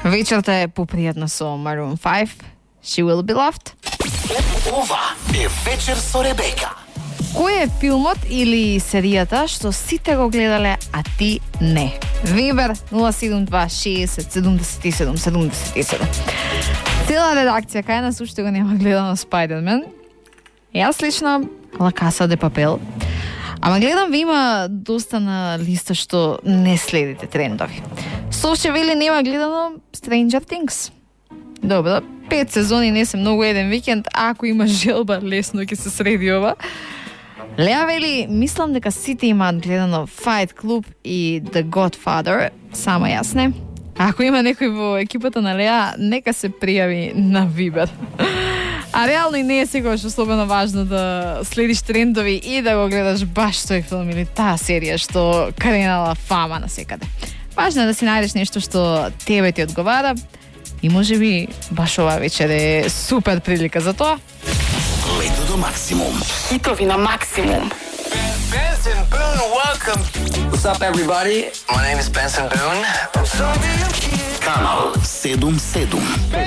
Вечерта е попријатна со Maroon 5. She Will Be Loved. Ова е вечер со Ребека. Кој е филмот или серијата што сите го гледале, а ти не? Вибер 072-60-77-77. Цела редакција кај нас уште го нема гледано Spider-Man. Јас лично La Casa de Papel. Ама гледам ви има доста на листа што не следите трендови. Совче вели нема гледано Stranger Things. Добро, 5 сезони не се многу еден викенд, ако има желба, лесно ќе се среди ова. Леа вели, мислам дека сите имаат гледано Fight Club и The Godfather, само јас не. Ако има некој во екипата на Леа, нека се пријави на Вибер. А реално и не е секогаш особено важно да следиш трендови и да го гледаш баш тој филм или таа серија што кренала фама на секаде. Важно е да си најдеш нешто што тебе ти одговара и можеби баш ова вечер е супер прилика за тоа. Лето до максимум. Хитови на максимум. Benson Boone, welcome. What's up, everybody? My name is Benson Boone. Канал 77.